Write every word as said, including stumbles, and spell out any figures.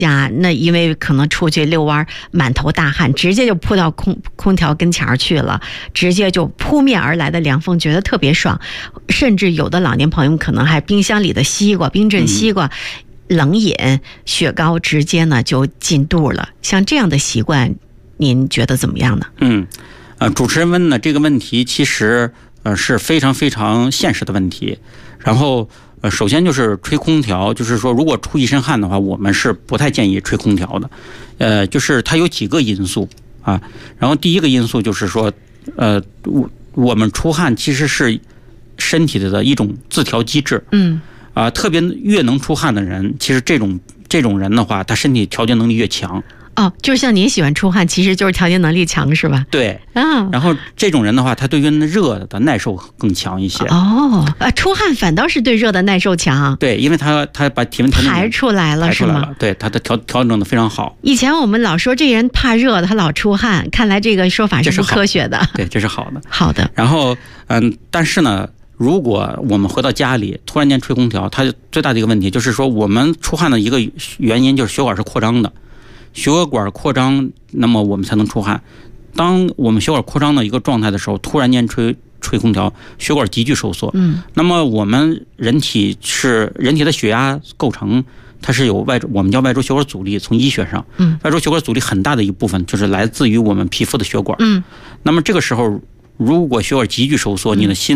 呀，那因为可能出去遛弯，满头大汗，直接就扑到空空调跟前儿去了，直接就扑面而来的凉风，觉得特别爽。甚至有的老年朋友可能还冰箱里的西瓜、冰镇西瓜、嗯、冷饮、雪糕，直接呢就进肚了。像这样的习惯，您觉得怎么样呢？ 嗯，呃，主持人问的这个问题，其实呃是非常非常现实的问题。然后。呃，首先就是吹空调，就是说，如果出一身汗的话，我们是不太建议吹空调的。呃，就是它有几个因素啊。然后第一个因素就是说，呃，我我们出汗其实是身体的一种自调机制。 嗯。 啊，特别越能出汗的人，其实这种这种人的话，他身体调节能力越强。 哦，就是像您喜欢出汗，其实就是调节能力强，是吧？ 对， 啊， 然后这种人的话，他对于热的耐受更强一些。 哦，啊，出汗反倒是对热的耐受强。 对，因为他他把体温调排出来了，是吗？ 对，他的调调整的非常好。 以前我们老说这人怕热的，他老出汗，看来这个说法是不科学的。 对，这是好的。 好的。 然后，嗯，但是呢，如果我们回到家里突然间吹空调，它最大的一个问题就是说，我们出汗的一个原因就是血管是扩张的。血管扩张，那么我们才能出汗。当我们血管扩张的一个状态的时候，突然间吹吹空调，血管急剧收缩。 嗯， 那么我们人体是人体的血压构成，它是有外我们叫外周血管阻力，从医学上， 嗯， 外周血管阻力很大的一部分就是来自于我们皮肤的血管。 嗯， 那么这个时候，如果血管急剧收缩，你的心